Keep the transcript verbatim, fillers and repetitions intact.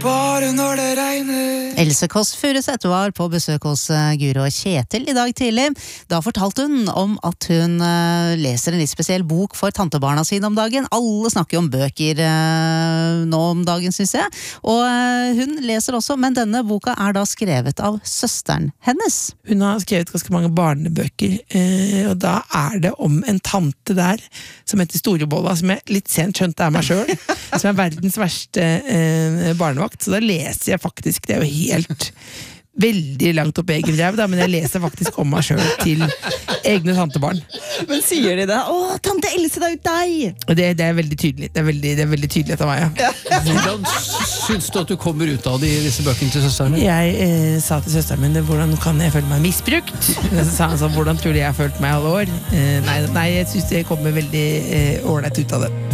Bare når det regner. Else Kåss Furuseth var på besøk hos uh, Guro og Kjetil i dag tidlig. Da fortalte hun om at hun uh, leser en litt spesiell bok for tantebarna sine om dagen. Alle snakker jo om bøker uh, nå om dagen, synes jeg. Og uh, hun leser også, men denne boka er da skrevet av søsteren hennes. Hun har skrevet ganske mange barnebøker, uh, og da er det om en tante der som heter Storebolla, som jeg litt sent skjønte er meg selv, som er verdens verste uh, barnevakt. Så da leser jeg faktisk, det er jo helt veldig langt opp egen ræv da, men jeg leser faktisk om meg selv til egne tantebarn. Men sier de det? Åh, tante Else, det er jo deg! Og det, det er veldig tydelig, det er veldig, det er veldig tydelig av meg, ja. Hvordan synes du at du kommer ut av de, disse bøkene til søsteren? Jeg eh, sa til søsteren min, hvordan kan jeg føle meg misbrukt? Så sa han sånn, hvordan tror du jeg har følt meg i alle år? Eh, nei, nei, jeg synes det kommer veldig eh, ordentlig ut av det.